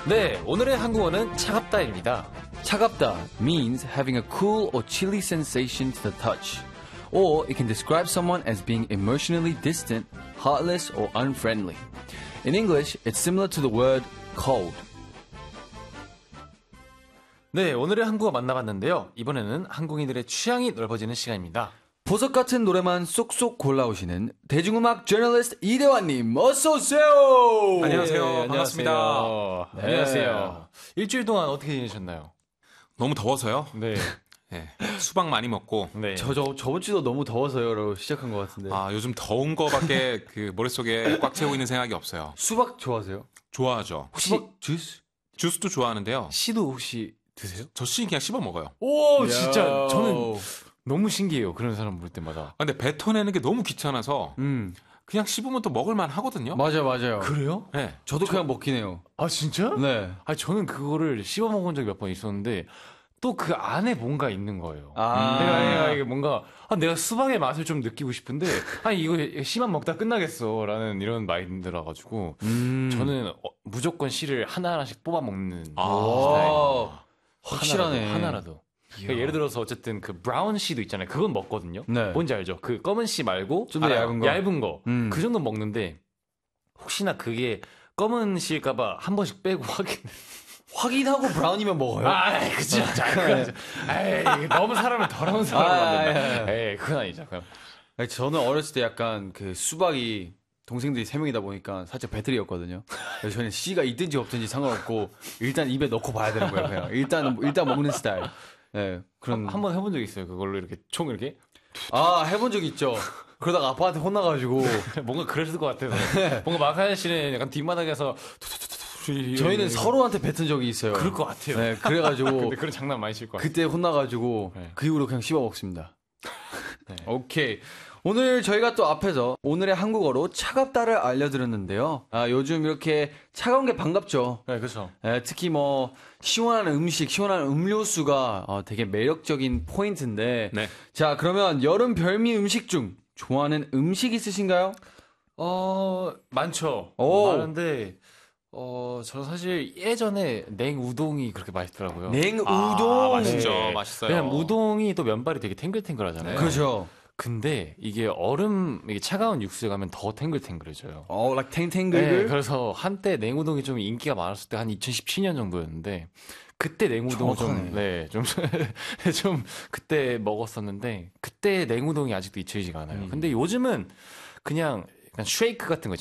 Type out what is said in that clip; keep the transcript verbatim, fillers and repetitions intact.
네, 오늘의 한국어는 차갑다입니다. 차갑다 means having a cool or chilly sensation to the touch. Or it can describe someone as being emotionally distant, heartless, or unfriendly. In English, it's similar to the word cold. 네, 오늘의 한국어 만나봤는데요. 이번에는 한국인들의 취향이 넓어지는 시간입니다. 보석 같은 노래만 쏙쏙 골라오시는 대중음악 저널리스트 이대환님 어서 오세요. 안녕하세요. 네, 반갑습니다. 안녕하세요. 네. 안녕하세요. 일주일 동안 어떻게 지내셨나요? 너무 더워서요. 네. 네, 수박 많이 먹고. 네. 저, 저, 저번 주도 너무 더워서요라고 시작한 것 같은데. 아, 요즘 더운 거밖에 그 머릿속에 꽉 채우고 있는 생각이 없어요. 수박 좋아하세요? 좋아하죠. 혹시 수박 주스? 주스도 좋아하는데요. 씨도 혹시 드세요? 저 씨 그냥 씹어 먹어요. 오, 진짜 저는 너무 신기해요. 그런 사람 볼 때마다. 아, 근데 뱉어내는 게 너무 귀찮아서 음. 그냥 씹으면 또 먹을만 하거든요. 맞아요, 맞아요. 그래요? 네. 저도 그냥 먹긴 해요. 아, 진짜? 네. 아, 저는 그거를 씹어 먹은 적이 몇 번 있었는데 또 그 안에 뭔가 있는 거예요. 아. 내가, 내가 이게 뭔가 아, 내가 수박의 맛을 좀 느끼고 싶은데 아니 이거 씨만 먹다 끝나겠어라는 이런 마인드라 가지고 음. 저는 어, 무조건 씨를 하나 하나씩 뽑아 먹는 아. 스타일이에요. 확실하네. 하나라도. 하나라도. 그러니까 예를 들어서 어쨌든 그 브라운 씨도 있잖아요. 그건 먹거든요. 네. 뭔지 알죠? 그 검은 씨 말고 좀 더 알아요. 얇은 거. 얇은 거. 음. 그 정도 먹는데 혹시나 그게 검은 씨일까봐 한 번씩 빼고 확인. 확인하고 브라운이면 먹어요? 아, 그치. 자, 그건, 에이, 너무 사람을 더러운 사람으로 아, 만든다. 예, 에이, 그건 아니죠. 그럼. 아니, 저는 어렸을 때 약간 그 수박이 동생들이 세 명이다 보니까 살짝 배틀이었거든요. 그래서 저는 씨가 있든지 없든지 상관없고 일단 입에 넣고 봐야 되는 거예요. 그냥 일단 일단 먹는 스타일. 네, 그런 한 번 해본 적 있어요. 그걸로 이렇게 총 이렇게. 아 해본 적 있죠. 그러다가 아빠한테 혼나가지고 뭔가 그랬을 것 같아서. 뭔가 마카야 씨는 약간 뒷마당에서 저희는 서로한테 뱉은 적이 있어요. 그럴 것 같아요. 네, 그래가지고 근데 그런 장난 많이 칠 것 같아요. 그때 혼나가지고 네. 그 이후로 그냥 씹어 먹습니다. 네. 오케이. 오늘 저희가 또 앞에서 오늘의 한국어로 차갑다를 알려드렸는데요. 아, 요즘 이렇게 차가운 게 반갑죠. 네, 그렇죠. 예, 특히 뭐 시원한 음식, 시원한 음료수가 어, 되게 매력적인 포인트인데. 네. 자, 그러면 여름 별미 음식 중 좋아하는 음식 있으신가요? 어, 많죠. 오. 많은데, 어, 저 사실 예전에 냉우동이 그렇게 맛있더라고요. 냉우동. 아, 맛있죠. 네. 맛있어요. 왜냐면 우동이 또 면발이 되게 탱글탱글하잖아요. 그렇죠. 근데 이게 얼음, 이게 차가운 육수에 가면 더 탱글탱글해져요. 어, like 네, 탱탱글. 그래서 한때 냉우동이 좀 인기가 많았을 때 한 이천십칠 년 정도였는데 그때 냉우동을 좀, 정확하네. 네, 좀, 좀 그때 먹었었는데 그때 냉우동이 아직도 잊혀지지가 않아요. 음. 근데 요즘은 그냥 약간 쉐이크 같은 거